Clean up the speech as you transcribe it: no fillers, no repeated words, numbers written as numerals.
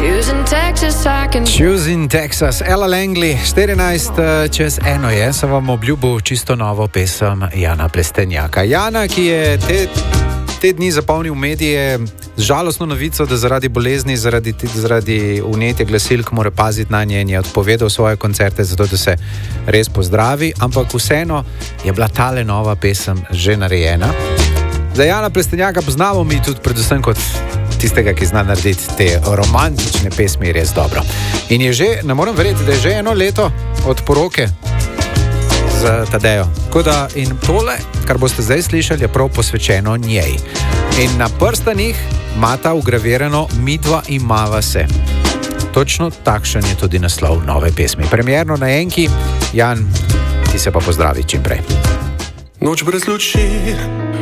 Choosing Texas, Ella Langley, 14 čez 1 je, sem vam obljubil čisto novo pesem Jana Plestenjaka. Jana, ki je te dni zapolnil medije z žalostno novico, da zaradi bolezni, zaradi vnetja glasilk mora paziti na nje in je odpovedal svoje koncerte, zato da se res pozdravi, ampak vseeno je bila tale nova pesem že narejena. Za Jana Plestenjaka poznamo mi tudi predvsem kot tistega, ki zna narediti te romantične pesmi res dobro. In je že, ne morem verjeti, da je že 1 leto od poroke z Tadejo. Tako da in tole, kar boste zdaj slišali, je prav posvečeno njej. In na prstanih imata ugravirano Midva imava se. Točno takšen je tudi naslov nove pesmi. Premierno na Enki. Jan, ti se pa pozdravi čim prej. Noč brez luči,